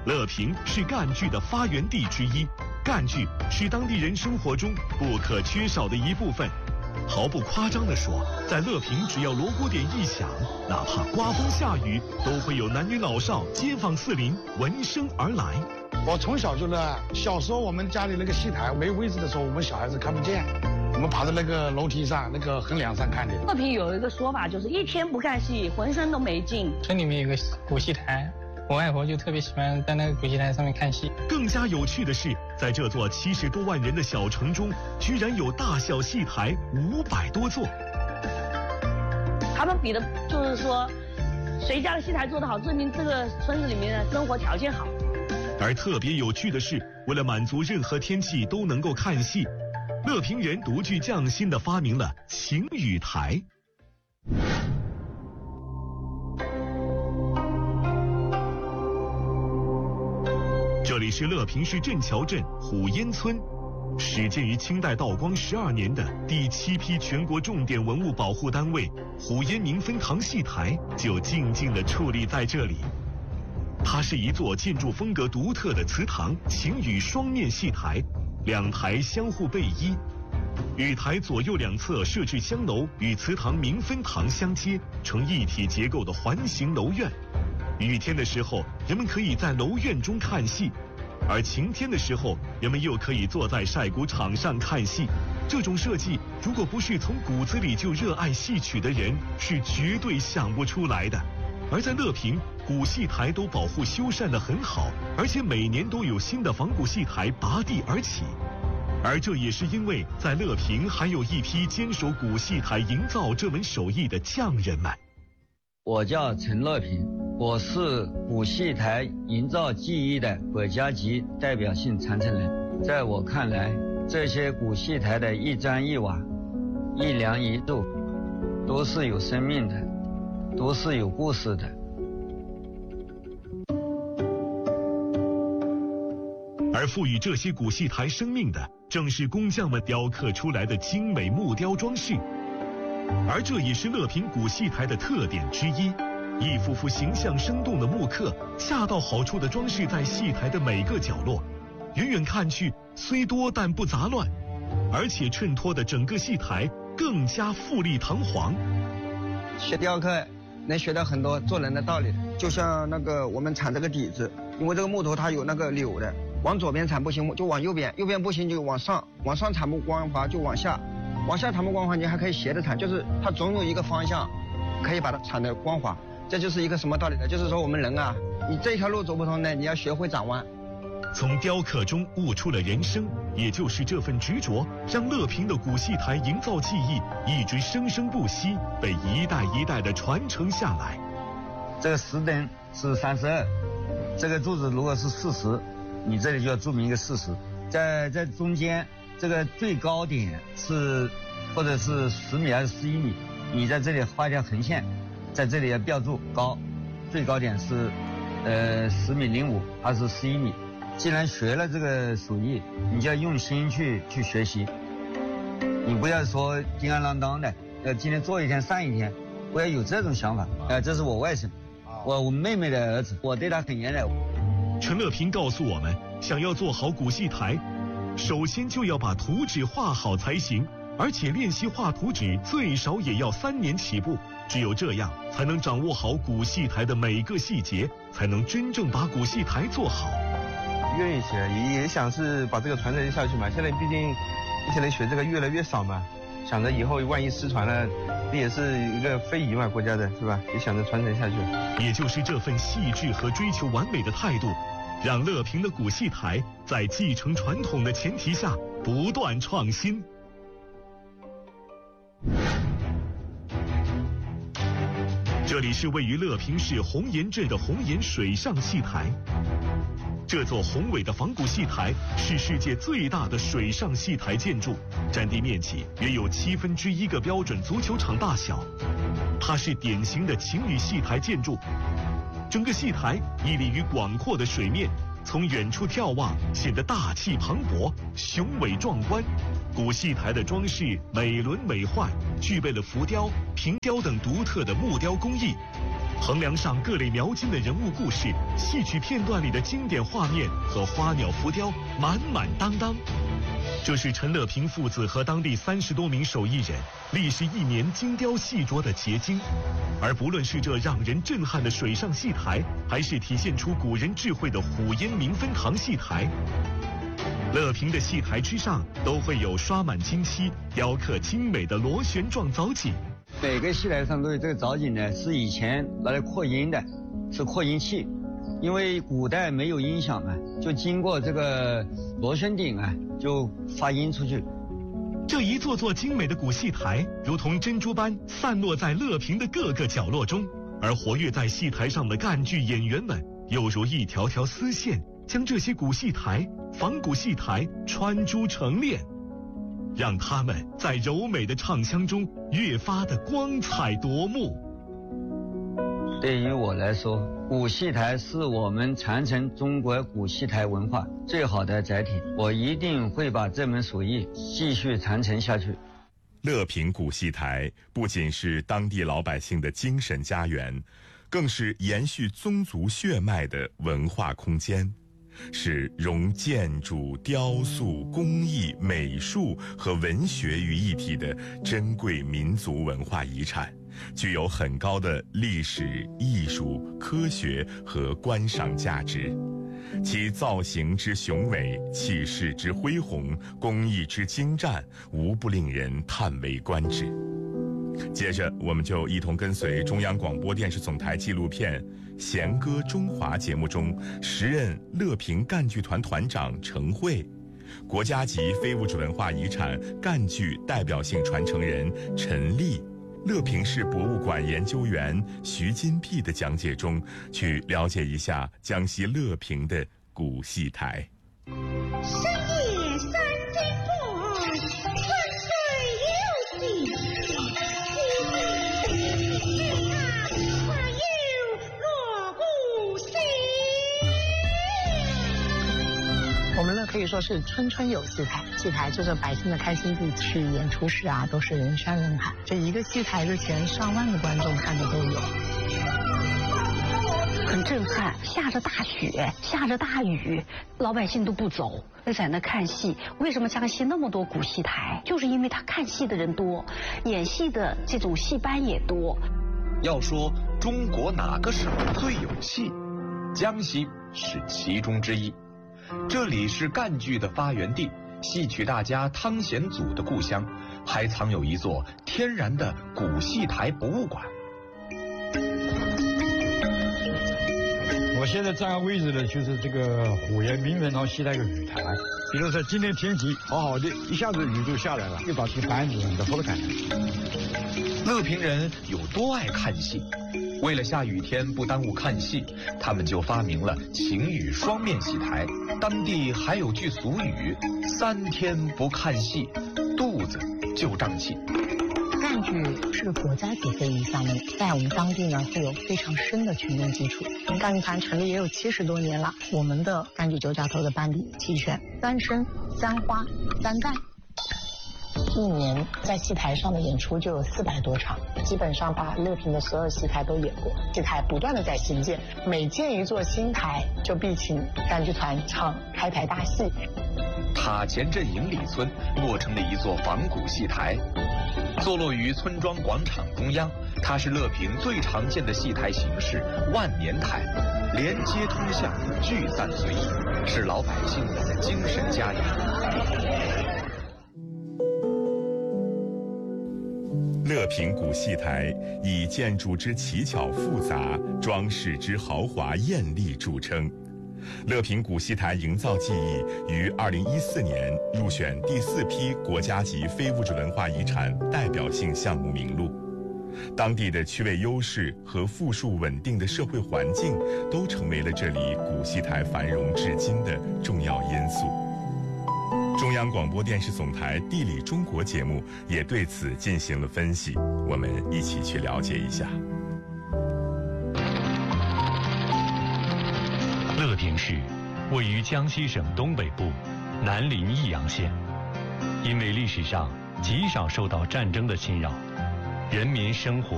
乐平是赣剧的发源地之一，赣剧是当地人生活中不可缺少的一部分。毫不夸张地说，在乐平，只要锣鼓点一响，哪怕刮风下雨，都会有男女老少、街坊四邻闻声而来。 我从小就热爱，小时候我们家里那个戏台没位置的时候，我们小孩子看不见，我们爬在那个楼梯上、那个横梁上看的。 乐平有一个说法，就是一天不看戏，浑身都没劲。 村里面有个古戏台。我外婆就特别喜欢在那个古戏台上面看戏。 更加有趣的是，在这座70多万人的小城中，居然有大小戏台500多座。 他们比的就是说，谁家的戏台做得好，证明这个村子里面的生活条件好。 而特别有趣的是，为了满足任何天气都能够看戏，乐平人独具匠心地发明了晴雨台。这里是乐平市镇桥镇虎烟村，始建于清代道光12年的第7批全国重点文物保护单位虎烟民芬堂戏台就静静地矗立在这里。它是一座建筑风格独特的祠堂晴雨双面戏台，两台相互背依，雨台左右两侧设置香楼，与祠堂民芬堂相接，成一体结构的环形楼院。雨天的时候，人们可以在楼院中看戏，而晴天的时候，人们又可以坐在晒谷场上看戏。这种设计，如果不是从骨子里就热爱戏曲的人，是绝对想不出来的。而在乐平，古戏台都保护修缮得很好，而且每年都有新的仿古戏台拔地而起。而这也是因为在乐平还有一批坚守古戏台营造这门手艺的匠人们。 我叫陈乐平，我是古戏台营造技艺的国家级代表性传承人。在我看来，这些古戏台的一砖一瓦、一梁一柱，都是有生命的，都是有故事的。 而赋予这些古戏台生命的，正是工匠们雕刻出来的精美木雕装饰。而这也是乐平古戏台的特点之一，一幅幅形象生动的木刻，恰到好处地装饰在戏台的每个角落，远远看去虽多但不杂乱，而且衬托的整个戏台更加富丽堂皇。 学雕刻能学到很多做人的道理，就像那个我们铲这个底子，因为这个木头它有那个钮的，往左边铲不行就往右边，右边不行就往上，往上铲不光滑就往下，往下铲不光滑你还可以斜着铲，就是它总有一个方向可以把它铲得光滑。这就是一个什么道理呢？就是说我们人啊，你这条路走不通呢，你要学会转弯。 从雕刻中悟出了人生，也就是这份执着，让乐平的古戏台营造技艺一直生生不息，被一代一代的传承下来。 这个石灯是32，这个柱子如果是40，你这里就要注明一个40。在中间，这个最高点是或者是10米还是11米，你在这里画一条横线，在这里要标注高，最高点是10米05还是11米。既然学了这个手艺，你就要用心去学习，你不要说叮当啷当的，今天做一天上一天，不要有这种想法。这是我外甥，我妹妹的儿子，我对他很严的。 陈乐平告诉我们，想要做好古戏台，首先就要把图纸画好才行，而且练习画图纸最少也要3年起步。只有这样，才能掌握好古戏台的每个细节，才能真正把古戏台做好。 愿意学，也想是把这个传承下去嘛。现在毕竟一些人学这个越来越少嘛，想着以后万一失传了，这也是一个非遗嘛，国家的是吧？也想着传承下去。 也就是这份细致和追求完美的态度，让乐平的古戏台在继承传统的前提下不断创新。这里是位于乐平市红岩镇的红岩水上戏台。这座宏伟的仿古戏台是世界最大的水上戏台建筑，占地面积约有1/7个标准足球场大小。它是典型的晴雨戏台建筑，整个戏台屹立于广阔的水面，从远处眺望显得大气磅礴、雄伟壮观。古戏台的装饰美轮美奂，具备了浮雕、平雕等独特的木雕工艺。 横梁上各类描金的人物故事、戏曲片段里的经典画面和花鸟浮雕满满当当。这是陈乐平父子和当地30多名手艺人历时1年精雕细琢的结晶。而不论是这让人震撼的水上戏台，还是体现出古人智慧的虎烟明分堂戏台，乐平的戏台之上都会有刷满金漆、雕刻精美的螺旋状藻井。 每个戏台上都有这个藻井呢，是以前拿来扩音的，是扩音器。因为古代没有音响嘛，就经过这个螺旋顶啊，就发音出去。 这一座座精美的古戏台，如同珍珠般散落在乐平的各个角落中，而活跃在戏台上的赣剧演员们，又如一条条丝线，将这些古戏台、仿古戏台穿珠成链，让他们在柔美的唱腔中越发的光彩夺目。 对于我来说，古戏台是我们传承中国古戏台文化最好的载体，我一定会把这门手艺继续传承下去。 乐平古戏台不仅是当地老百姓的精神家园，更是延续宗族血脉的文化空间，是融建筑、雕塑、工艺、美术和文学于一体的珍贵民族文化遗产，具有很高的历史、艺术、科学和观赏价值。其造型之雄伟、气势之恢宏、工艺之精湛，无不令人叹为观止。接着，我们就一同跟随中央广播电视总台纪录片《弦歌中华》节目中时任乐平赣剧团团长程慧、国家级非物质文化遗产赣剧代表性传承人陈丽、乐平市博物馆研究员徐金碧的讲解中，去了解一下江西乐平的古戏台。 深夜三更过，春水有喜，喜喜啊，花有锣鼓声。 我们呢可以说是村村有戏台，戏台就是百姓的开心地，去演出时啊都是人山人海，这一个戏台的前上万的观众看的都有。 很震撼，下着大雪，下着大雨，老百姓都不走，在那看戏。为什么江西那么多古戏台？就是因为他看戏的人多，演戏的这种戏班也多。 要说中国哪个省最有戏，江西是其中之一。这里是赣剧的发源地，戏曲大家汤显祖的故乡，还藏有一座天然的古戏台博物馆。 我现在站的位置呢，就是这个虎岩明文堂戏台的雨台。比如说今天天气好好的，一下子雨就下来了，就把这个板子都铺了开。 乐平人有多爱看戏，为了下雨天不耽误看戏，他们就发明了晴雨双面戏台。当地还有句俗语：3天不看戏，肚子就胀气。 赣剧是个国家级非遗项目，在我们当地呢是有非常深的群众基础。我们赣剧团成立也有70多年了，我们的赣剧9角头的班底齐全，3声、3花、3旦。一年在戏台上的演出就有400多场，基本上把乐平的所有戏台都演过。戏台不断的在新建，每建一座新台就必请赣剧团唱开台大戏。 塔前镇营里村落成了一座仿古戏台，坐落于村庄广场中央。它是乐平最常见的戏台形式万年台，连接通向，聚散随意，是老百姓的精神家园。 乐平古戏台以建筑之奇巧复杂、装饰之豪华艳丽著称。乐平古戏台营造技艺于2014年入选第4批国家级非物质文化遗产代表性项目名录。当地的区位优势和富庶稳定的社会环境，都成为了这里古戏台繁荣至今的重要因素。中央广播电视总台地理中国节目也对此进行了分析，我们一起去了解一下。 乐平市位于江西省东北部，南临益阳县。因为历史上极少受到战争的侵扰，人民生活